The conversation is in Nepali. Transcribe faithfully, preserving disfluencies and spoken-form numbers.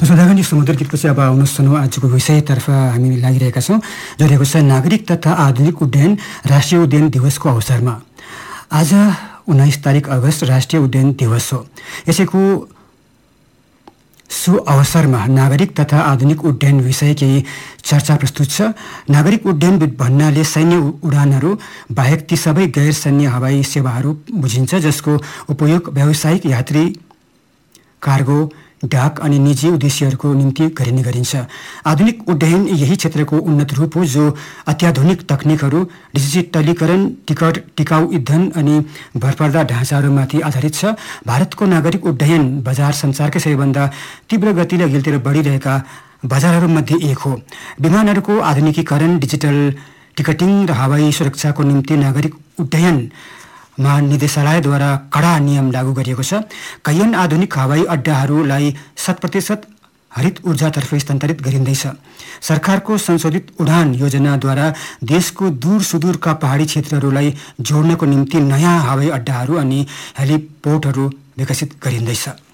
श्रोतागण, यो समुद्र गीतपछि अब आउनु सुनौ आजको विषयतर्फ हामी लागिरहेका छौँ, जो रहेको छ नागरिक तथा आधुनिक उड्डयन राष्ट्रिय उड्डयन दिवसको अवसरमा। आज उन्नाइस तारिक अगस्त राष्ट्रिय उड्डयन दिवस हो। यसैको सु अवसरमा नागरिक तथा आधुनिक उड्डयन विषय केही चर्चा प्रस्तुत छ। नागरिक उड्डयन भन्नाले सैन्य उडानहरू बाहेक ती सबै गैर सैन्य हवाई सेवाहरू बुझिन्छ, जसको उपयोग व्यावसायिक यात्री, कार्गो, डाक अनि निजी उद्देश्यहरूको निम्ति गरिने गरिन्छ। आधुनिक उड्डयन यही क्षेत्रको उन्नत रूप हो, जो अत्याधुनिक तकनिकहरू, डिजिटलीकरण, टिकट टिकाउ ईंधन अनि भरपर्दा ढाँचाहरूमाथि आधारित छ। भारतको नागरिक उड्डयन बजार संसारकै सबैभन्दा तीव्र गतिले अघिल्तिर बढिरहेका बजारहरूमध्ये एक हो। विमानहरूको आधुनिकीकरण, डिजिटल टिकटिङ र हवाई सुरक्षाको निम्ति नागरिक उड्डयन महानिदेशालयद्वारा कडा नियम लागू गरिएको छ। कैयन आधुनिक हवाई अड्डाहरूलाई शत प्रतिशत हरित ऊर्जातर्फ स्थानान्तरित गरिँदैछ। सरकारको संशोधित उडान योजनाद्वारा देशको दूर सुदूरका पहाडी क्षेत्रहरूलाई जोड्नको निम्ति नयाँ हवाई अड्डाहरू अनि हेलिपोर्टहरू विकसित गरिँदैछ।